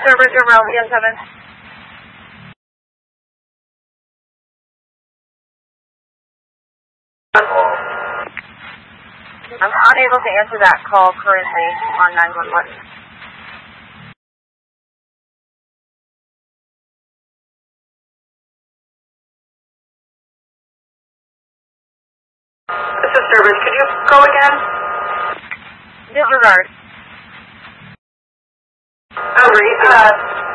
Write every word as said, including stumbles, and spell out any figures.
Server zero, Leon seven. I'm unable to answer that call currently on nine one one. This is service. Could you go again? Disregard. Oh, re- uh,